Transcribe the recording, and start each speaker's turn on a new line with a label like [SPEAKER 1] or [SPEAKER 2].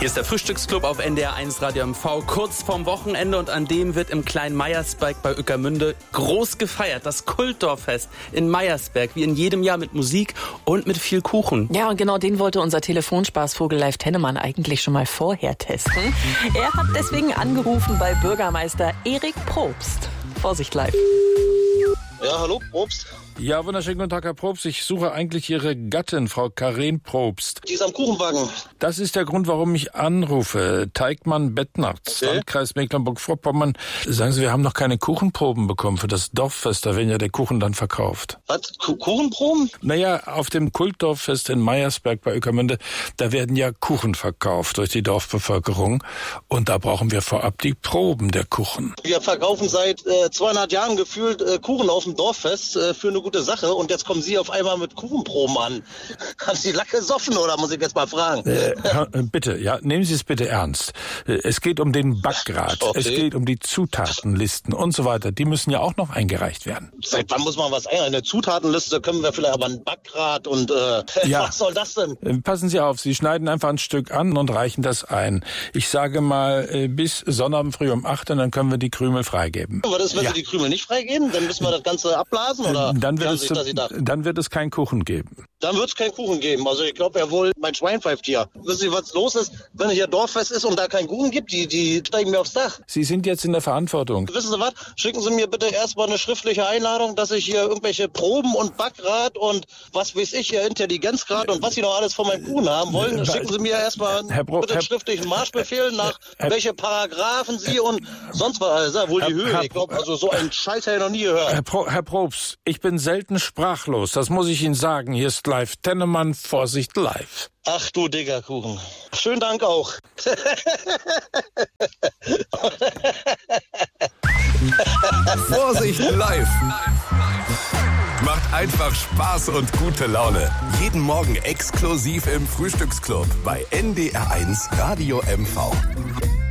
[SPEAKER 1] Hier ist der Frühstücksclub auf NDR 1 Radio MV, kurz vorm Wochenende, und an dem wird im kleinen Meyersberg bei Ueckermünde groß gefeiert. Das Kultdorffest in Meyersberg, wie in jedem Jahr, mit Musik und mit viel Kuchen.
[SPEAKER 2] Ja, und genau den wollte unser Telefonspaßvogel Leif Tennemann eigentlich schon mal vorher testen. Er hat deswegen angerufen bei Bürgermeister Erik Probst. Vorsicht, Leif.
[SPEAKER 3] Ja, hallo, Probst.
[SPEAKER 4] Ja, wunderschönen guten Tag, Herr Probst. Ich suche eigentlich Ihre Gattin, Frau Karin Probst.
[SPEAKER 3] Die ist am Kuchenwagen.
[SPEAKER 4] Das ist der Grund, warum ich anrufe. Teigmann-Bettnarz, Landkreis Mecklenburg-Vorpommern. Sagen Sie, wir haben noch keine Kuchenproben bekommen für das Dorffest. Da werden ja der Kuchen dann verkauft.
[SPEAKER 3] Was? Kuchenproben?
[SPEAKER 4] Naja, auf dem Kultdorffest in Meyersberg bei Ueckermünde, da werden ja Kuchen verkauft durch die Dorfbevölkerung. Und da brauchen wir vorab die Proben der Kuchen.
[SPEAKER 3] Wir verkaufen seit 200 Jahren gefühlt Kuchen auf dem Dorffest für eine gute Sache. Und jetzt kommen Sie auf einmal mit Kuchenproben an. Haben Sie Lack gesoffen, oder muss ich jetzt mal fragen?
[SPEAKER 4] Bitte, ja, nehmen Sie es bitte ernst. Es geht um den Backgrad,
[SPEAKER 3] Okay.
[SPEAKER 4] Es geht um die Zutatenlisten und so weiter. Die müssen ja auch noch eingereicht werden.
[SPEAKER 3] Seit wann muss man was ein? Eine Zutatenliste können wir vielleicht, aber ein Backgrad und
[SPEAKER 4] Ja.
[SPEAKER 3] was soll das denn?
[SPEAKER 4] Passen Sie auf, Sie schneiden einfach ein Stück an und reichen das ein. Ich sage mal bis Sonnabend früh um 8 und dann können wir die Krümel freigeben.
[SPEAKER 3] Was ist, wenn Sie die Krümel nicht freigeben? Dann müssen wir das Ganze abblasen, oder?
[SPEAKER 4] Dann
[SPEAKER 3] Wie haben Sie sich das gedacht?
[SPEAKER 4] wird es keinen Kuchen geben.
[SPEAKER 3] Dann wird es keinen Kuchen geben. Also ich glaube ja wohl, mein Schwein pfeift hier. Wissen Sie, was los ist, wenn hier Dorffest ist und da keinen Kuchen gibt? Die steigen mir aufs Dach.
[SPEAKER 4] Sie sind jetzt in der Verantwortung.
[SPEAKER 3] Wissen Sie was? Schicken Sie mir bitte erstmal eine schriftliche Einladung, dass ich hier irgendwelche Proben und Backgrad und was weiß ich, hier Intelligenzgrad und was Sie noch alles von meinem Kuchen haben wollen. Schicken Sie mir erstmal bitte einen schriftlichen Marschbefehl nach welche Paragraphen Sie und sonst was alles. Ja, wohl die Höhe. Ich glaube, also so einen Scheiß habe ich noch nie gehört.
[SPEAKER 4] Herr Probst, ich bin selten sprachlos. Das muss ich Ihnen sagen. Hier ist Leif Tennemann, Vorsicht live.
[SPEAKER 3] Ach du dicker Kuchen. Schönen Dank auch.
[SPEAKER 5] Vorsicht live. Macht einfach Spaß und gute Laune. Jeden Morgen exklusiv im Frühstücksclub bei NDR 1 Radio MV.